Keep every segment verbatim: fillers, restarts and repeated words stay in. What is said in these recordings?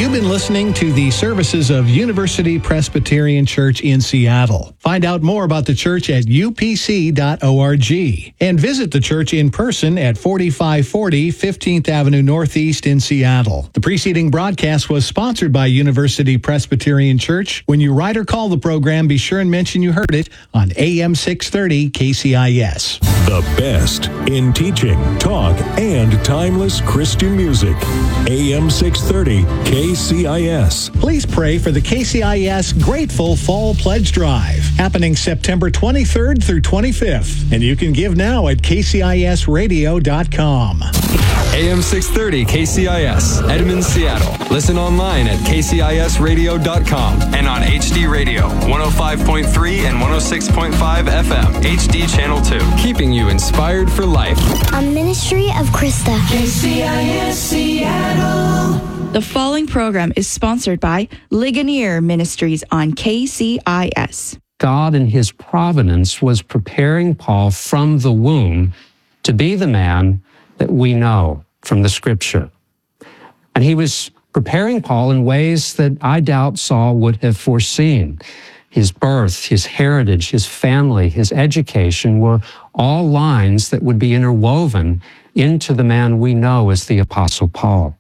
You've been listening to the services of University Presbyterian Church in Seattle. Find out more about the church at u p c dot org and visit the church in person at forty-five forty fifteenth Avenue Northeast in Seattle. The preceding broadcast was sponsored by University Presbyterian Church. When you write or call the program, be sure and mention you heard it on A M six thirty K C I S. The best in teaching, talk, and timeless Christian music. A M six thirty K C I S. Please pray for the K C I S Grateful Fall Pledge Drive, happening September twenty-third through twenty-fifth. And you can give now at k c i s radio dot com. A M six thirty K C I S, Edmond, Seattle. Listen online at k c i s radio dot com and on H D Radio, one oh five point three and one oh six point five F M, H D Channel two. Keeping you inspired for life. A ministry of Krista. K C I S Seattle. The following program is sponsored by Ligonier Ministries on K C I S. God in his providence was preparing Paul from the womb to be the man that we know from the scripture. And he was preparing Paul in ways that I doubt Saul would have foreseen. His birth, his heritage, his family, his education were all lines that would be interwoven into the man we know as the Apostle Paul.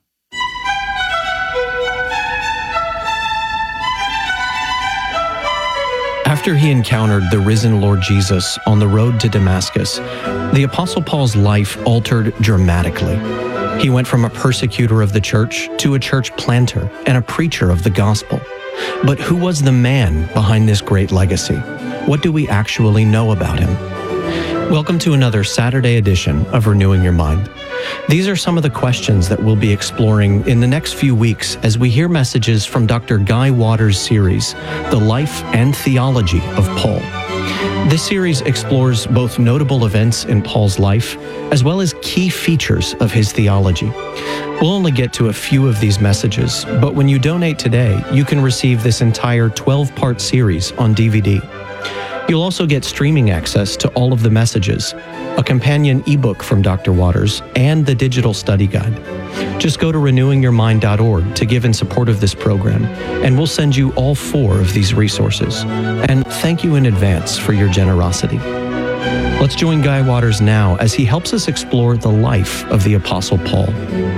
After he encountered the risen Lord Jesus on the road to Damascus, the Apostle Paul's life altered dramatically. He went from a persecutor of the church to a church planter and a preacher of the gospel. But who was the man behind this great legacy? What do we actually know about him? Welcome to another Saturday edition of Renewing Your Mind. These are some of the questions that we'll be exploring in the next few weeks as we hear messages from Doctor Guy Waters' series, The Life and Theology of Paul. This series explores both notable events in Paul's life as well as key features of his theology. We'll only get to a few of these messages, but when you donate today, you can receive this entire twelve-part series on D V D. You'll also get streaming access to all of the messages, a companion ebook from Doctor Waters, and the digital study guide. Just go to renewing your mind dot org to give in support of this program, and we'll send you all four of these resources. And thank you in advance for your generosity. Let's join Guy Waters now as he helps us explore the life of the Apostle Paul.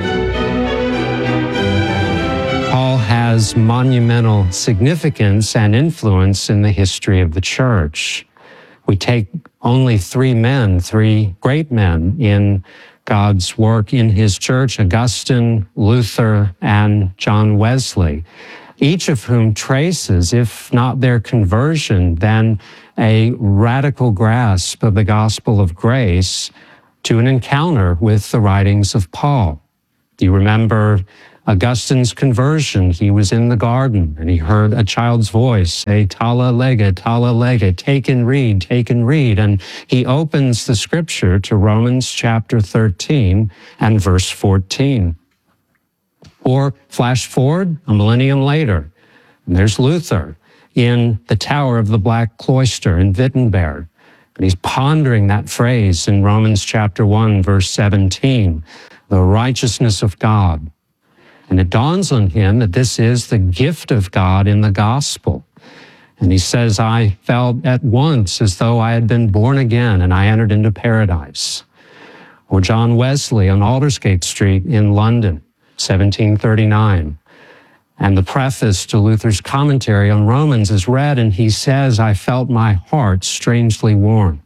Paul has monumental significance and influence in the history of the church. We take only three men, three great men in God's work in his church, Augustine, Luther, and John Wesley, each of whom traces, if not their conversion, then a radical grasp of the gospel of grace to an encounter with the writings of Paul. You remember Augustine's conversion. He was in the garden and he heard a child's voice say, "Tala lega, tala lega, take and read, take and read." And he opens the scripture to Romans chapter thirteen and verse fourteen. Or flash forward a millennium later, and there's Luther in the Tower of the Black Cloister in Wittenberg. And he's pondering that phrase in Romans chapter one, verse seventeen, the righteousness of God. And it dawns on him that this is the gift of God in the gospel. And he says, I felt at once as though I had been born again and I entered into paradise. Or John Wesley on Aldersgate Street in London, seventeen thirty-nine. And the preface to Luther's commentary on Romans is read, and he says, I felt my heart strangely warmed.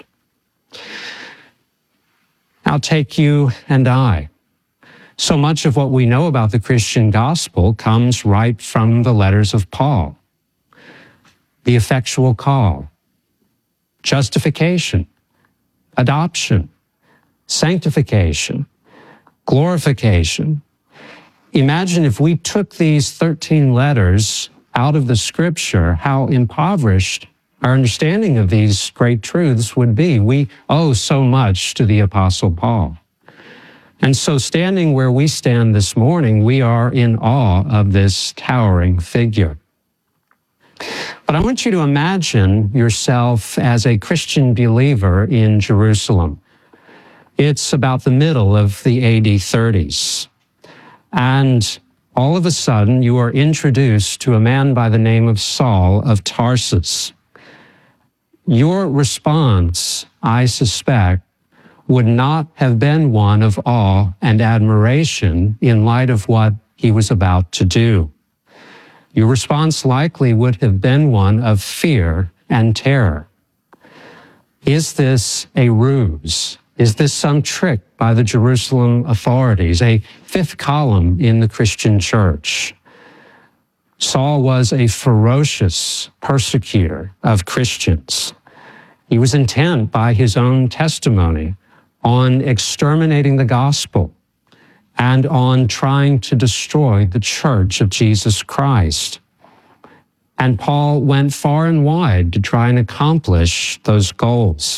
Now take you and I. So much of what we know about the Christian gospel comes right from the letters of Paul. The effectual call, justification, adoption, sanctification, glorification. Imagine if we took these thirteen letters out of the scripture, how impoverished our understanding of these great truths would be. We owe so much to the Apostle Paul. And so standing where we stand this morning, we are in awe of this towering figure. But I want you to imagine yourself as a Christian believer in Jerusalem. It's about the middle of the A D thirties. And all of a sudden you are introduced to a man by the name of Saul of Tarsus. Your response, I suspect, would not have been one of awe and admiration in light of what he was about to do. Your response likely would have been one of fear and terror. Is this a ruse? Is this some trick by the Jerusalem authorities, a fifth column in the Christian church? Saul was a ferocious persecutor of Christians. He was intent by his own testimony on exterminating the gospel and on trying to destroy the church of Jesus Christ. And Paul went far and wide to try and accomplish those goals.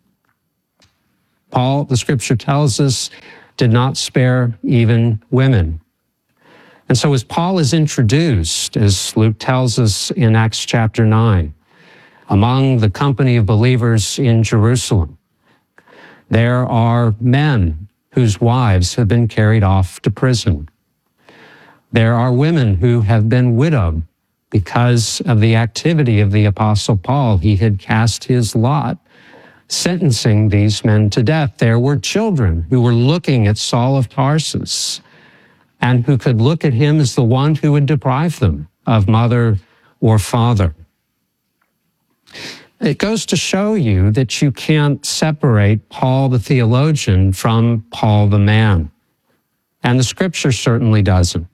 Paul, the scripture tells us, did not spare even women. And so as Paul is introduced, as Luke tells us in Acts chapter nine, among the company of believers in Jerusalem, there are men whose wives have been carried off to prison. There are women who have been widowed because of the activity of the Apostle Paul. He had cast his lot, sentencing these men to death. There were children who were looking at Saul of Tarsus and who could look at him as the one who would deprive them of mother or father. It goes to show you that you can't separate Paul the theologian from Paul the man. And the scripture certainly doesn't.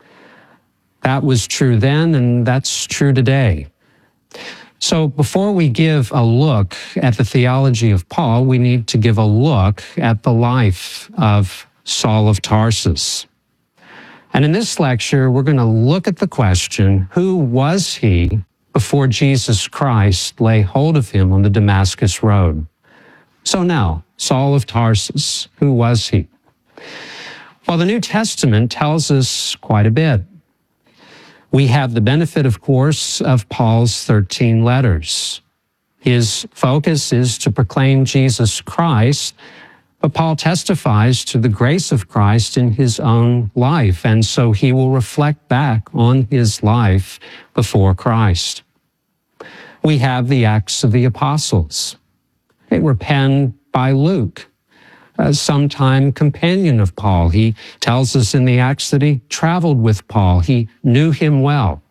That was true then, and that's true today. So before we give a look at the theology of Paul, we need to give a look at the life of Saul of Tarsus. And in this lecture, we're going to look at the question, who was he before Jesus Christ lay hold of him on the Damascus road? So now, Saul of Tarsus, who was he? Well, the New Testament tells us quite a bit. We have the benefit, of course, of Paul's thirteen letters. His focus is to proclaim Jesus Christ, but Paul testifies to the grace of Christ in his own life, and so he will reflect back on his life before Christ. We have the Acts of the Apostles. They were penned by Luke, a sometime companion of Paul. He tells us in the Acts that he traveled with Paul. He knew him well.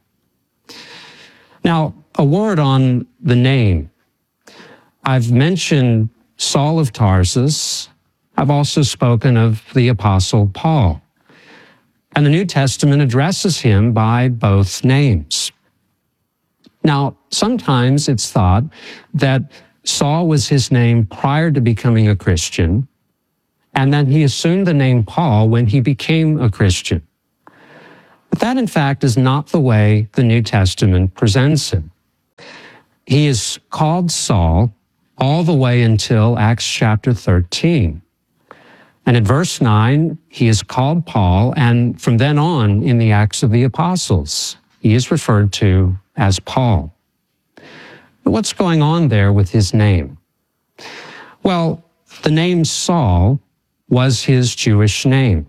Now, a word on the name. I've mentioned Saul of Tarsus. I've also spoken of the Apostle Paul. And the New Testament addresses him by both names. Now, sometimes it's thought that Saul was his name prior to becoming a Christian, and then he assumed the name Paul when he became a Christian. But that, in fact, is not the way the New Testament presents him. He is called Saul all the way until Acts chapter thirteen. And at verse nine, he is called Paul, and from then on in the Acts of the Apostles, he is referred to as Paul. But what's going on there with his name? Well, the name Saul was his Jewish name.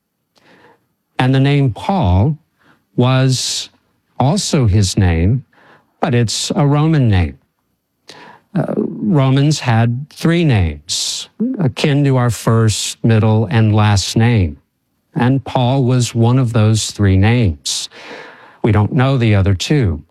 And the name Paul was also his name, but it's a Roman name. Uh, Romans had three names, akin to our first, middle, and last name. And Paul was one of those three names. We don't know the other two.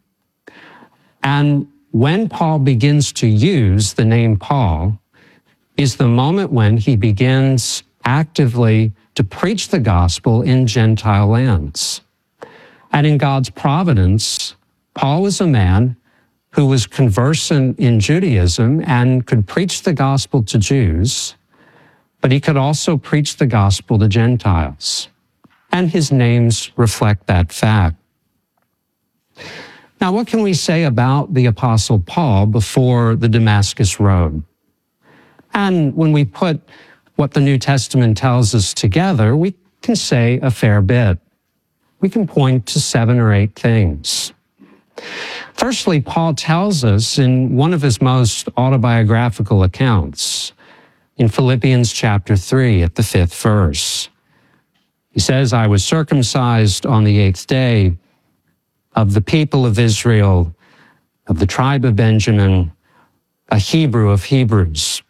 And when Paul begins to use the name Paul is the moment when he begins actively to preach the gospel in Gentile lands. And in God's providence, Paul was a man who was conversant in Judaism and could preach the gospel to Jews, but he could also preach the gospel to Gentiles. And his names reflect that fact. Now, what can we say about the Apostle Paul before the Damascus Road? And when we put what the New Testament tells us together, we can say a fair bit. We can point to seven or eight things. Firstly, Paul tells us in one of his most autobiographical accounts, in Philippians chapter three at the fifth verse, He says, I was circumcised on the eighth day of the people of Israel, of the tribe of Benjamin, a Hebrew of Hebrews.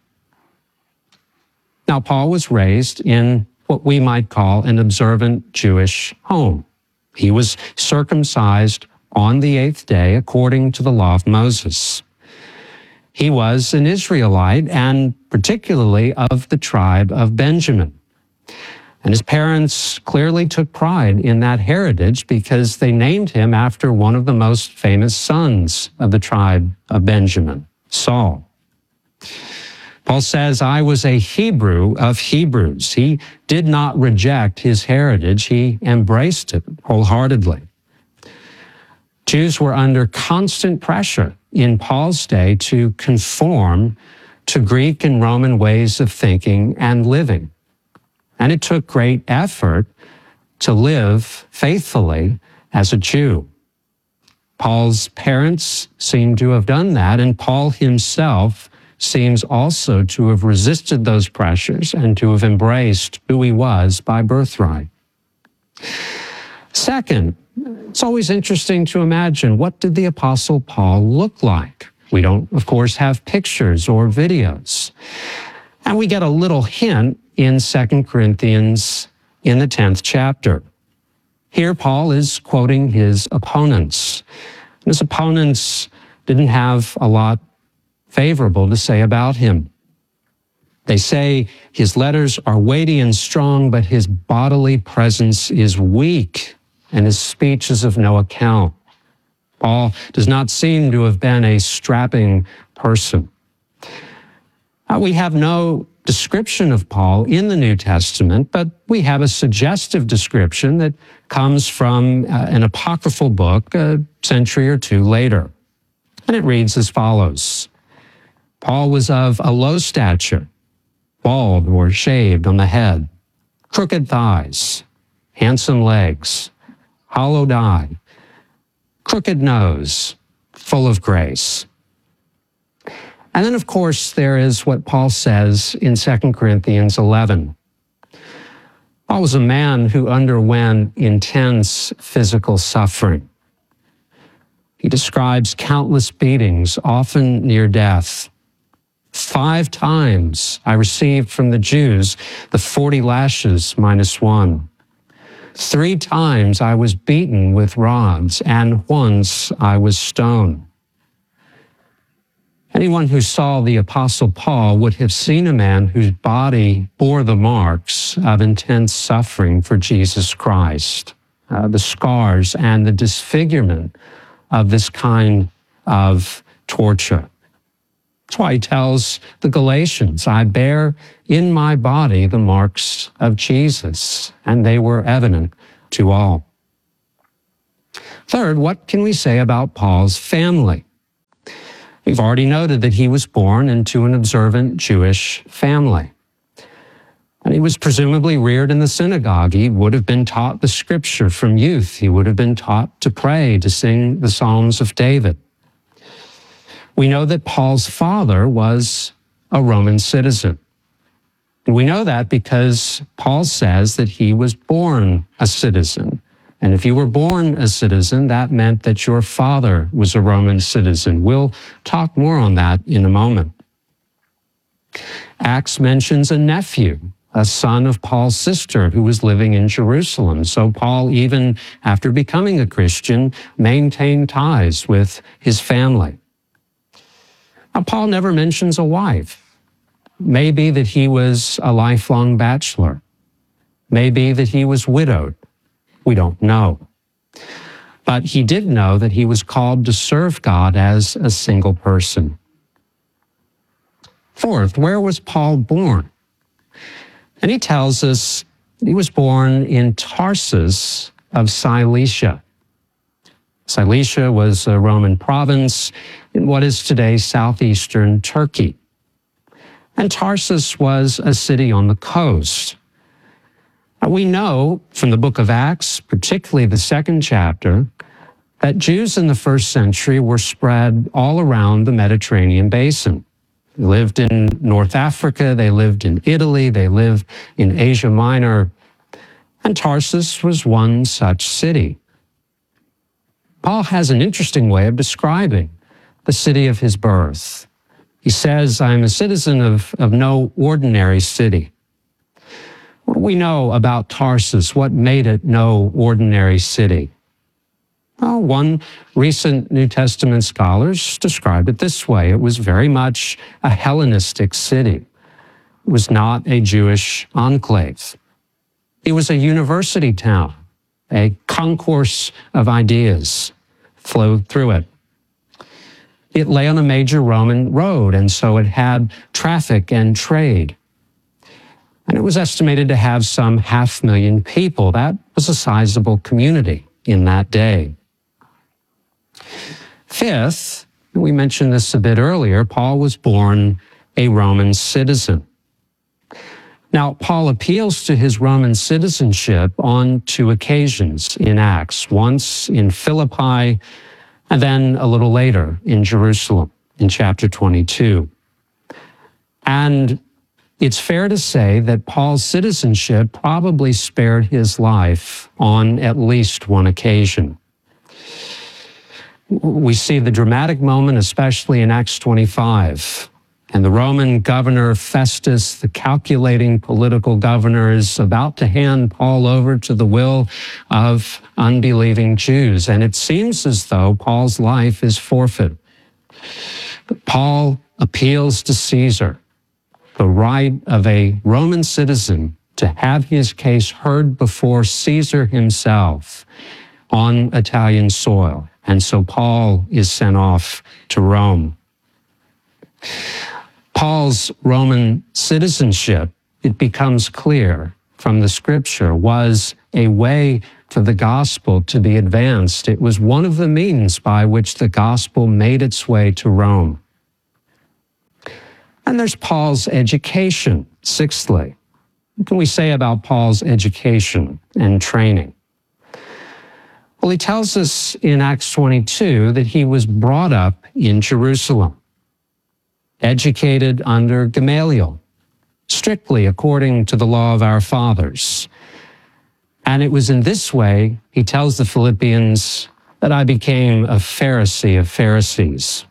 Now, Paul was raised in what we might call an observant Jewish home. He was circumcised on the eighth day according to the law of Moses. He was an Israelite and particularly of the tribe of Benjamin. And his parents clearly took pride in that heritage because they named him after one of the most famous sons of the tribe of Benjamin, Saul. Paul says, I was a Hebrew of Hebrews. He did not reject his heritage. He embraced it wholeheartedly. Jews were under constant pressure in Paul's day to conform to Greek and Roman ways of thinking and living. And it took great effort to live faithfully as a Jew. Paul's parents seem to have done that, and Paul himself seems also to have resisted those pressures and to have embraced who he was by birthright. Second, it's always interesting to imagine, what did the Apostle Paul look like? We don't, of course, have pictures or videos. And we get a little hint in Second Corinthians in the tenth chapter. Here, Paul is quoting his opponents. His opponents didn't have a lot favorable to say about him. They say his letters are weighty and strong, but his bodily presence is weak, and his speech is of no account. Paul does not seem to have been a strapping person. Uh, we have no description of Paul in the New Testament, but we have a suggestive description that comes from uh, an apocryphal book a century or two later. And it reads as follows. Paul was of a low stature, bald or shaved on the head, crooked thighs, handsome legs, hollowed eye, crooked nose, full of grace. And then, of course, there is what Paul says in Second Corinthians eleven. Paul was a man who underwent intense physical suffering. He describes countless beatings, often near death. Five times I received from the Jews the forty lashes minus one. Three times I was beaten with rods, and once I was stoned. Anyone who saw the Apostle Paul would have seen a man whose body bore the marks of intense suffering for Jesus Christ, uh, the scars and the disfigurement of this kind of torture. That's why he tells the Galatians, I bear in my body the marks of Jesus, and they were evident to all. Third, what can we say about Paul's family? We've already noted that he was born into an observant Jewish family. And he was presumably reared in the synagogue. He would have been taught the scripture from youth. He would have been taught to pray, to sing the Psalms of David. We know that Paul's father was a Roman citizen. And we know that because Paul says that he was born a citizen. And if you were born a citizen, that meant that your father was a Roman citizen. We'll talk more on that in a moment. Acts mentions a nephew, a son of Paul's sister who was living in Jerusalem. So Paul, even after becoming a Christian, maintained ties with his family. Now, Paul never mentions a wife. Maybe that he was a lifelong bachelor. Maybe that he was widowed. We don't know. But he did know that he was called to serve God as a single person. Fourth, where was Paul born? And he tells us he was born in Tarsus of Cilicia. Cilicia was a Roman province in what is today southeastern Turkey. And Tarsus was a city on the coast. We know from the book of Acts, particularly the second chapter, that Jews in the first century were spread all around the Mediterranean basin. They lived in North Africa, they lived in Italy, they lived in Asia Minor. And Tarsus was one such city. Paul has an interesting way of describing the city of his birth. He says, I'm a citizen of, of no ordinary city. What do we know about Tarsus? What made it no ordinary city? Well, one recent New Testament scholars described it this way. It was very much a Hellenistic city. It was not a Jewish enclave. It was a university town. A concourse of ideas flowed through it. It lay on a major Roman road, and so it had traffic and trade. And it was estimated to have some half million people. That was a sizable community in that day. Fifth, we mentioned this a bit earlier, Paul was born a Roman citizen. Now, Paul appeals to his Roman citizenship on two occasions in Acts, once in Philippi and then a little later in Jerusalem in chapter twenty-two. And it's fair to say that Paul's citizenship probably spared his life on at least one occasion. We see the dramatic moment, especially in Acts twenty-five. And the Roman governor Festus, the calculating political governor, is about to hand Paul over to the will of unbelieving Jews. And it seems as though Paul's life is forfeit. But Paul appeals to Caesar, the right of a Roman citizen to have his case heard before Caesar himself on Italian soil. And so Paul is sent off to Rome. Paul's Roman citizenship, it becomes clear from the scripture, was a way for the gospel to be advanced. It was one of the means by which the gospel made its way to Rome. And there's Paul's education, sixthly. What can we say about Paul's education and training? Well, he tells us in Acts twenty-two that he was brought up in Jerusalem, educated under Gamaliel, strictly according to the law of our fathers. And it was in this way, he tells the Philippians, that I became a Pharisee of Pharisees.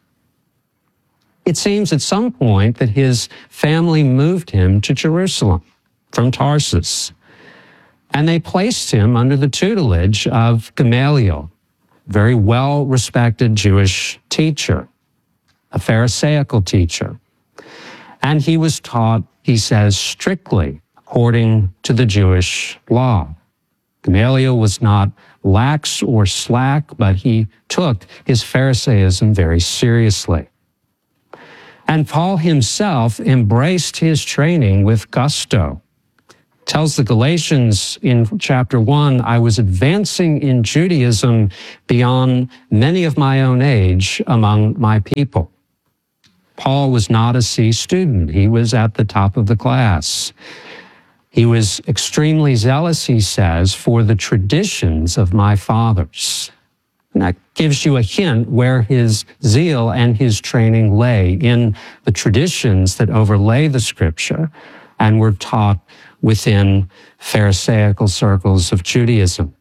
It seems at some point that his family moved him to Jerusalem from Tarsus, and they placed him under the tutelage of Gamaliel, a very well-respected Jewish teacher, a Pharisaical teacher. And he was taught, he says, strictly according to the Jewish law. Gamaliel was not lax or slack, but he took his Pharisaism very seriously. And Paul himself embraced his training with gusto. Tells the Galatians in chapter one, I was advancing in Judaism beyond many of my own age among my people. Paul was not a C student. He was at the top of the class. He was extremely zealous, he says, for the traditions of my fathers. And that gives you a hint where his zeal and his training lay, in the traditions that overlay the scripture and were taught within Pharisaical circles of Judaism.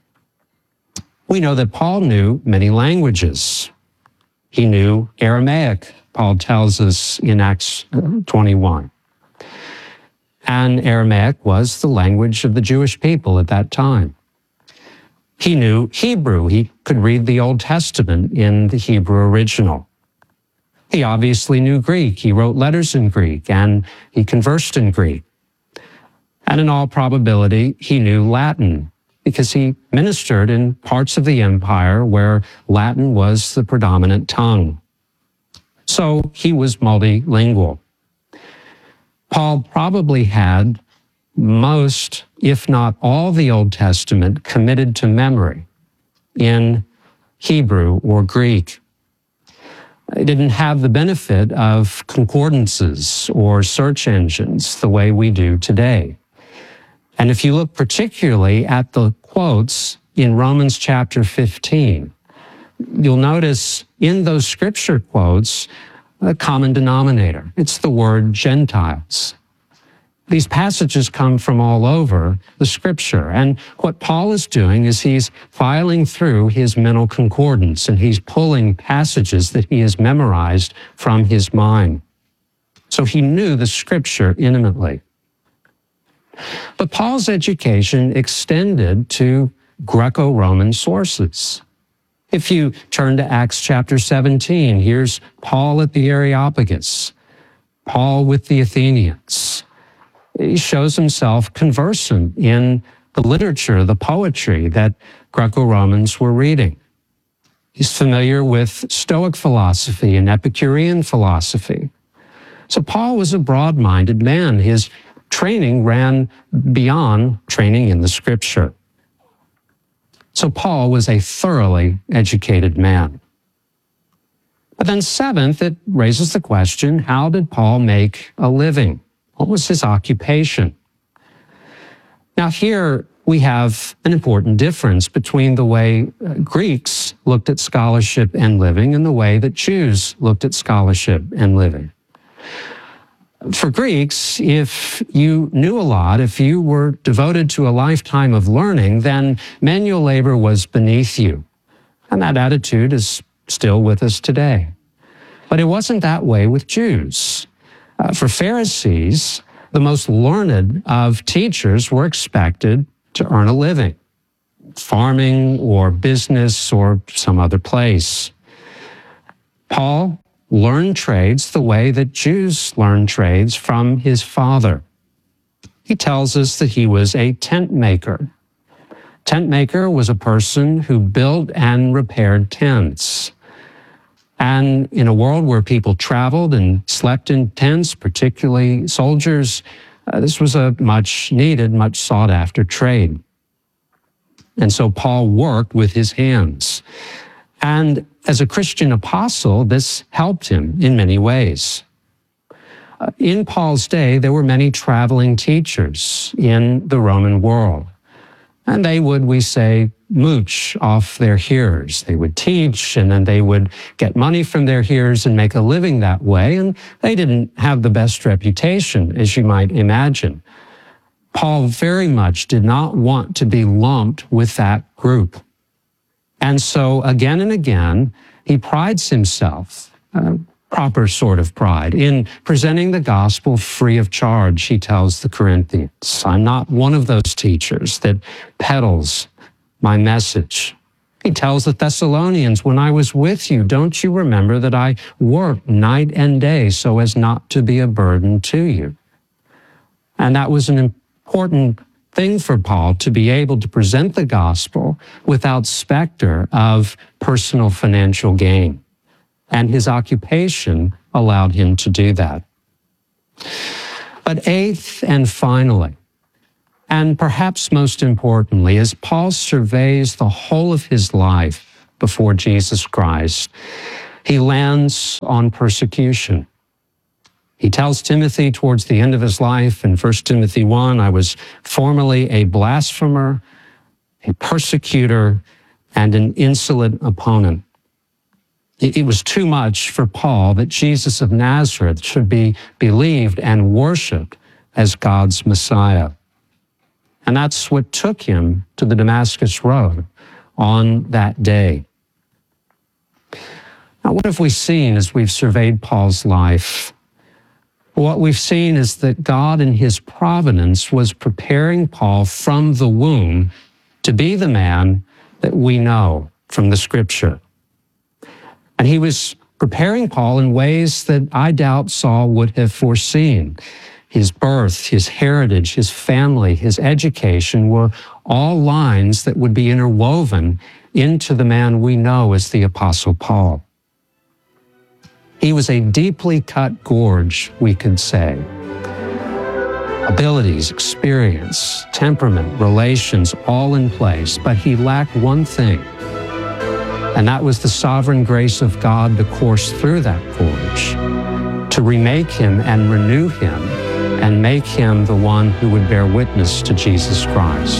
We know that Paul knew many languages. He knew Aramaic, Paul tells us in Acts twenty-one. And Aramaic was the language of the Jewish people at that time. He knew Hebrew. He could read the Old Testament in the Hebrew original. He obviously knew Greek. He wrote letters in Greek, and he conversed in Greek. And in all probability, he knew Latin, because he ministered in parts of the empire where Latin was the predominant tongue. So he was multilingual. Paul probably had most, if not all, the Old Testament committed to memory in Hebrew or Greek. He didn't have the benefit of concordances or search engines the way we do today. And if you look particularly at the quotes in Romans chapter fifteen, you'll notice in those scripture quotes a common denominator. It's the word Gentiles. These passages come from all over the Scripture. And what Paul is doing is he's filing through his mental concordance, and he's pulling passages that he has memorized from his mind. So he knew the Scripture intimately. But Paul's education extended to Greco-Roman sources. If you turn to Acts chapter seventeen, here's Paul at the Areopagus, Paul with the Athenians. He shows himself conversant in the literature, the poetry that Greco-Romans were reading. He's familiar with Stoic philosophy and Epicurean philosophy. So Paul was a broad-minded man. His training ran beyond training in the Scripture. So Paul was a thoroughly educated man. But then seventh, it raises the question, how did Paul make a living? What was his occupation? Now here we have an important difference between the way Greeks looked at scholarship and living and the way that Jews looked at scholarship and living. For Greeks, if you knew a lot, if you were devoted to a lifetime of learning, then manual labor was beneath you. And that attitude is still with us today. But it wasn't that way with Jews. Uh, for Pharisees, the most learned of teachers were expected to earn a living, farming or business or some other place. Paul learned trades the way that Jews learned trades from his father. He tells us that he was a tent maker. Tent maker was a person who built and repaired tents. And in a world where people traveled and slept in tents, particularly soldiers, uh, this was a much needed, much sought after trade. And so Paul worked with his hands. And as a Christian apostle, this helped him in many ways. Uh, in Paul's day, there were many traveling teachers in the Roman world. And they would, we say, mooch off their hearers. They would teach, and then they would get money from their hearers and make a living that way. And they didn't have the best reputation, as you might imagine. Paul very much did not want to be lumped with that group. And so again and again, he prides himself, uh, proper sort of pride, in presenting the gospel free of charge, he tells the Corinthians. I'm not one of those teachers that peddles my message. He tells the Thessalonians, when I was with you, don't you remember that I worked night and day so as not to be a burden to you? And that was an important thing for Paul, to be able to present the gospel without specter of personal financial gain. And his occupation allowed him to do that. But eighth and finally, and perhaps most importantly, as Paul surveys the whole of his life before Jesus Christ, he lands on persecution. He tells Timothy towards the end of his life in First Timothy one, I was formerly a blasphemer, a persecutor, and an insolent opponent. It was too much for Paul that Jesus of Nazareth should be believed and worshiped as God's Messiah. And that's what took him to the Damascus Road on that day. Now, what have we seen as we've surveyed Paul's life? What we've seen is that God in his providence was preparing Paul from the womb to be the man that we know from the Scripture. And he was preparing Paul in ways that I doubt Saul would have foreseen. His birth, his heritage, his family, his education were all lines that would be interwoven into the man we know as the Apostle Paul. He was a deeply cut gorge, we could say. Abilities, experience, temperament, relations, all in place, but he lacked one thing. And that was the sovereign grace of God to course through that gorge, to remake him and renew him and make him the one who would bear witness to Jesus Christ.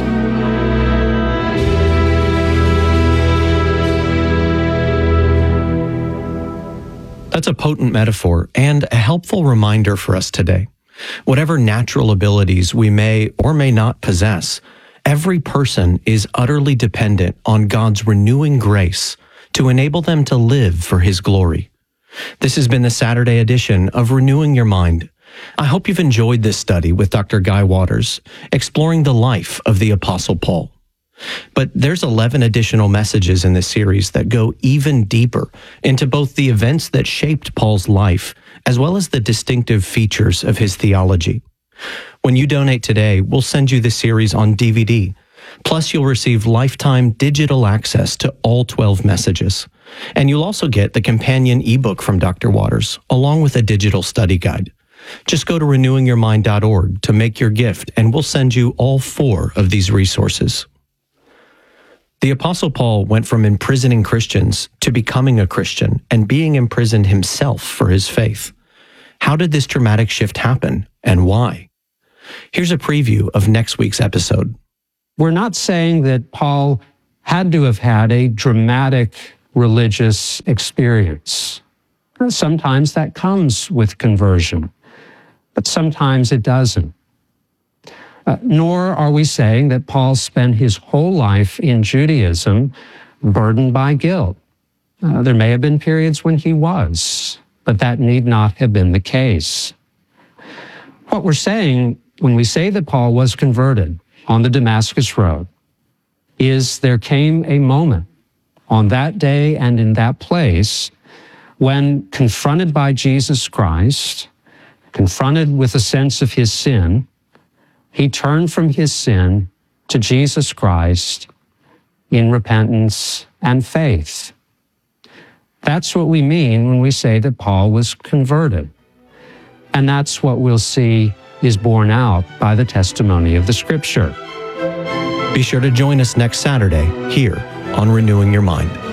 That's a potent metaphor and a helpful reminder for us today. Whatever natural abilities we may or may not possess, every person is utterly dependent on God's renewing grace to enable them to live for His glory. This has been the Saturday edition of Renewing Your Mind. I hope you've enjoyed this study with Doctor Guy Waters, exploring the life of the Apostle Paul. But there's eleven additional messages in this series that go even deeper into both the events that shaped Paul's life, as well as the distinctive features of his theology. When you donate today, we'll send you the series on D V D. Plus, you'll receive lifetime digital access to all twelve messages. And you'll also get the companion ebook from Doctor Waters, along with a digital study guide. Just go to renewing your mind dot org to make your gift, and we'll send you all four of these resources. The Apostle Paul went from imprisoning Christians to becoming a Christian and being imprisoned himself for his faith. How did this dramatic shift happen, and why? Here's a preview of next week's episode. We're not saying that Paul had to have had a dramatic religious experience. Sometimes that comes with conversion, but sometimes it doesn't. Uh, nor are we saying that Paul spent his whole life in Judaism burdened by guilt. Uh, there may have been periods when he was, but that need not have been the case. What we're saying when we say that Paul was converted on the Damascus Road is there came a moment on that day and in that place when, confronted by Jesus Christ, confronted with a sense of his sin, he turned from his sin to Jesus Christ in repentance and faith. That's what we mean when we say that Paul was converted. And that's what we'll see is borne out by the testimony of the Scripture. Be sure to join us next Saturday here on Renewing Your Mind.